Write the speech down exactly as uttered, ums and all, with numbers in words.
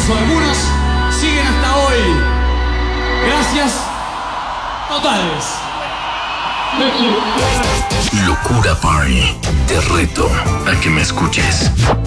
o algunos siguen hasta hoy. Gracias totales. Locura Party. Te reto a que me escuches.